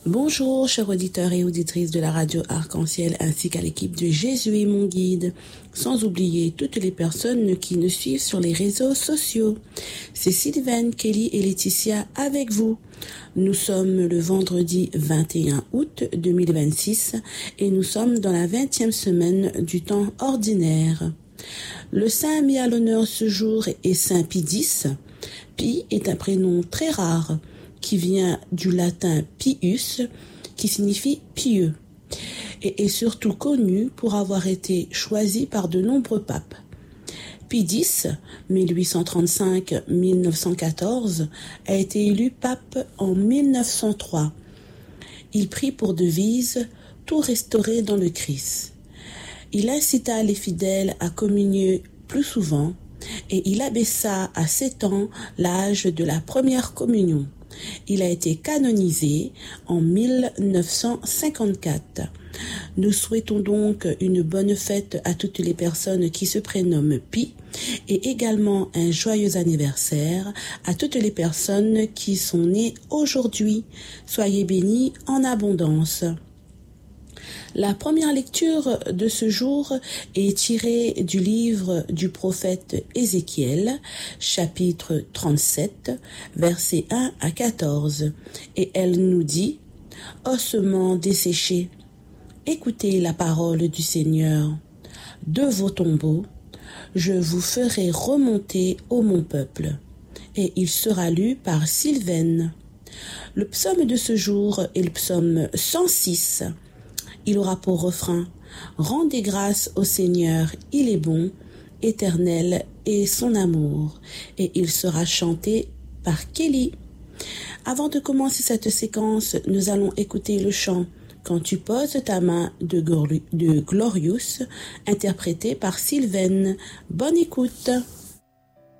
Bonjour, chers auditeurs et auditrices de la radio Arc-en-Ciel ainsi qu'à l'équipe de Jésus est mon guide, sans oublier toutes les personnes qui nous suivent sur les réseaux sociaux. C'est Sylvaine, Kelly et Laetitia avec vous. Nous sommes le vendredi 21 août 2026 et nous sommes dans la 20e semaine du temps ordinaire. Le saint mis à l'honneur ce jour est Saint Pie X. Pie est un prénom très rare qui vient du latin pius, qui signifie pieux, et est surtout connu pour avoir été choisi par de nombreux papes. Pie X, 1835-1914, a été élu pape en 1903. Il prit pour devise « Tout restaurer dans le Christ ». Il incita les fidèles à communier plus souvent et il abaissa à 7 ans l'âge de la première communion. Il a été canonisé en 1954. Nous souhaitons donc une bonne fête à toutes les personnes qui se prénomment Pie et également un joyeux anniversaire à toutes les personnes qui sont nées aujourd'hui. Soyez bénis en abondance. La première lecture de ce jour est tirée du livre du prophète Ézéchiel, chapitre 37, versets 1 à 14, et elle nous dit « Ossements desséchés, écoutez la parole du Seigneur. De vos tombeaux, je vous ferai remonter ô mon peuple. » Et il sera lu par Sylvaine. Le psaume de ce jour est le psaume 106. Il aura pour refrain « Rendez grâce au Seigneur, il est bon, éternel est son amour » et il sera chanté par Kelly. Avant de commencer cette séquence, nous allons écouter le chant « Quand tu poses ta main » de Glorious, interprété par Sylvaine. Bonne écoute.